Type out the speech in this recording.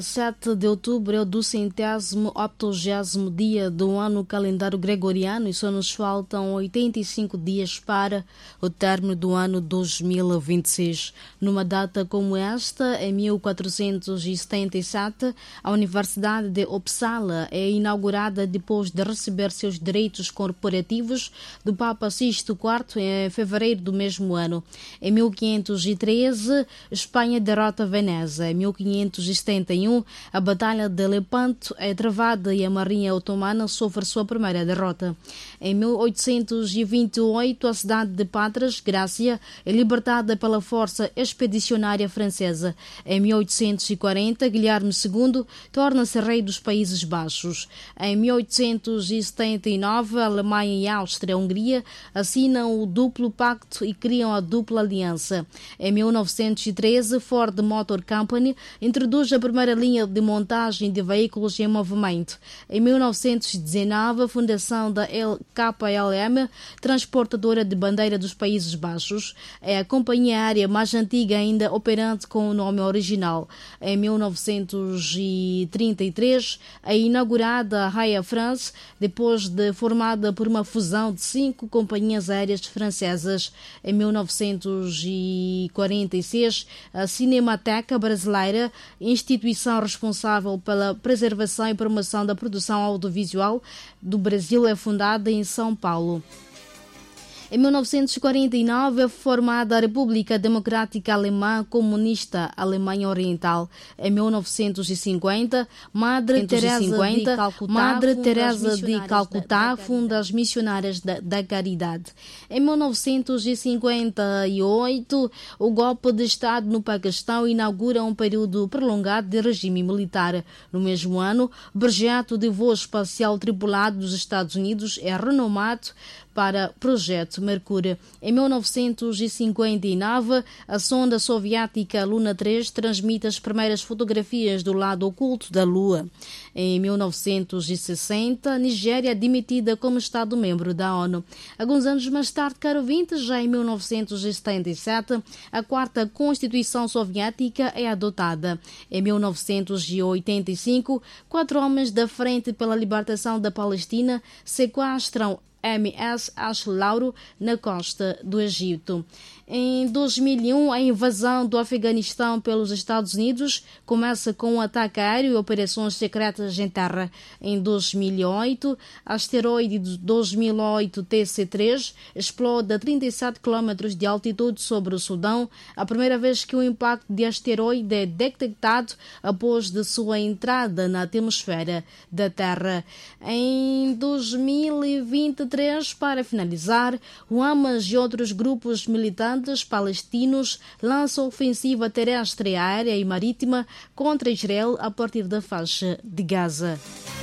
7 de outubro é o 280º dia do ano calendário gregoriano e só nos faltam 85 dias para o término do ano 2026. Numa data como esta, em 1477, a Universidade de Uppsala é inaugurada depois de receber seus direitos corporativos do Papa Sixto IV em fevereiro do mesmo ano. Em 1513, Espanha derrota Veneza. Em 1571, a Batalha de Lepanto é travada e a Marinha Otomana sofre sua primeira derrota. Em 1828, a cidade de Patras, Grécia, é libertada pela Força Expedicionária Francesa. Em 1840, Guilherme II torna-se rei dos Países Baixos. Em 1879, a Alemanha e a Áustria-Hungria assinam o duplo pacto e criam a dupla aliança. Em 1913, Ford Motor Company introduz a primeira linha de montagem de veículos em movimento. Em 1919, a fundação da KLM, transportadora de bandeira dos Países Baixos, é a companhia aérea mais antiga ainda operante com o nome original. Em 1933, é inaugurada a Air France, depois de formada por uma fusão de 5 companhias aéreas francesas. Em 1946, a Cinemateca Brasileira, instituição responsável pela preservação e promoção da produção audiovisual do Brasil, é fundada em São Paulo. Em 1949 é formada a República Democrática Alemã Comunista Alemanha Oriental. Em 1950, Madre Teresa de Calcutá funda as Missionárias da Caridade. Em 1958, o golpe de Estado no Paquistão inaugura um período prolongado de regime militar. No mesmo ano, o projeto de voo espacial tripulado dos Estados Unidos é renomado para Projeto Mercúrio. Em 1959, a sonda soviética Luna 3 transmite as primeiras fotografias do lado oculto da Lua. Em 1960, a Nigéria é admitida como Estado-membro da ONU. Alguns anos mais tarde, caro ouvinte, já em 1977, a quarta Constituição Soviética é adotada. Em 1985, 4 homens da Frente pela Libertação da Palestina sequestram MS Acho Lauro na costa do Egito. Em 2001, a invasão do Afeganistão pelos Estados Unidos começa com um ataque aéreo e operações secretas em terra. Em 2008, asteroide 2008 TC3 explode a 37 km de altitude sobre o Sudão, a primeira vez que um impacto de asteroide é detectado após de sua entrada na atmosfera da Terra. Em 2023, para finalizar, o Hamas e outros grupos militantes palestinos lançam ofensiva terrestre, aérea e marítima contra Israel a partir da faixa de Gaza.